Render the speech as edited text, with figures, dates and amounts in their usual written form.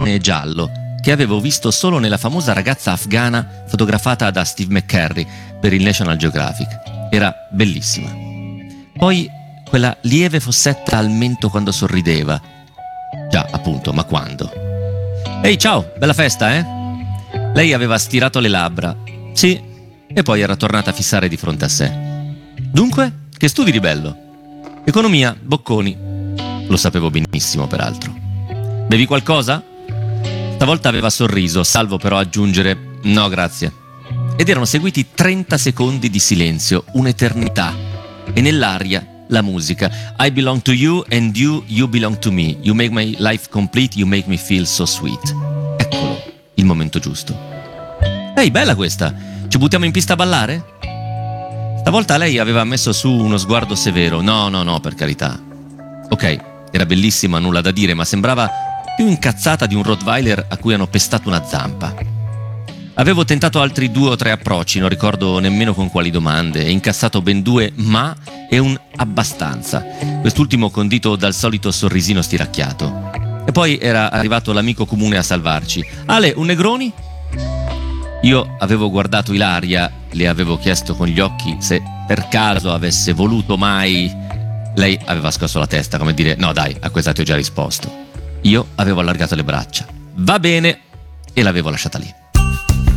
marrone e giallo che avevo visto solo nella famosa ragazza afghana fotografata da Steve McCurry per il National Geographic. Era bellissima. Poi quella lieve fossetta al mento quando sorrideva. Già, appunto, ma quando? Ehi, ciao, bella festa, eh? Lei aveva stirato le labbra. Sì, e poi era tornata a fissare di fronte a sé. Dunque, che studi di bello? Economia, bocconi. Lo sapevo benissimo, peraltro. Bevi qualcosa? Stavolta aveva sorriso, salvo però aggiungere no grazie. Ed erano seguiti 30 secondi di silenzio, un'eternità. E nell'aria la musica. I belong to you and you belong to me. You make my life complete, you make me feel so sweet. Eccolo, il momento giusto. Ehi, bella questa! Ci buttiamo in pista a ballare? Stavolta lei aveva messo su uno sguardo severo. No, per carità. Ok, era bellissima, nulla da dire, ma sembrava più incazzata di un Rottweiler a cui hanno pestato una zampa. Avevo tentato altri 2 o 3 approcci, non ricordo nemmeno con quali domande, e incassato ben 2 ma e un abbastanza, quest'ultimo condito dal solito sorrisino stiracchiato. E poi era arrivato l'amico comune a salvarci. Ale, un Negroni? Io avevo guardato Ilaria, le avevo chiesto con gli occhi se per caso avesse voluto mai. Lei aveva scosso la testa, come dire no dai, a questa ti ho già risposto. Io avevo allargato le braccia. Va bene, e l'avevo lasciata lì.